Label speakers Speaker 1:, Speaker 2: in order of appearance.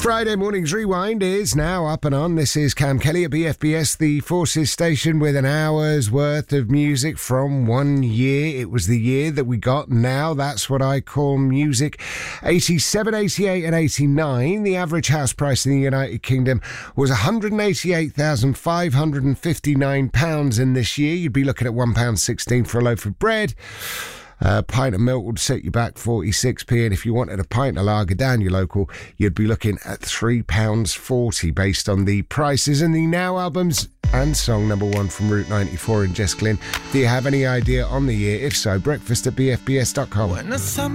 Speaker 1: Friday morning's rewind is now up and on. This is Cam Kelly at BFBS, the Forces station, with an hour's worth of music from 1 year. It was the year that we got now. That's what I call music. 87, 88 and 89. The average house price in the United Kingdom was £188,559 in this year. You'd be looking at £1.16 for a loaf of bread. A pint of milk would set you back 46p, and if you wanted a pint of lager down your local, you'd be looking at £3.40 based on the prices. And the Now albums and song number one from Route 94 in Jess Glynn. Do you have any idea on the year? If so, breakfast at bfbs.com.